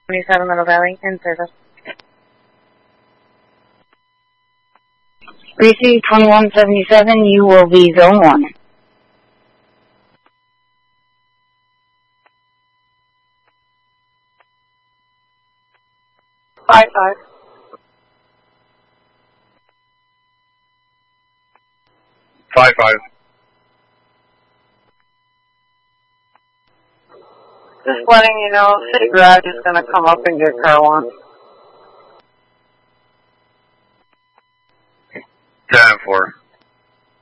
27 Middle Valley, in service. Receive 2177, you will be zone 1. Five. 5-5. Just letting you know, City Garage is going to come up and get car one. 10-4.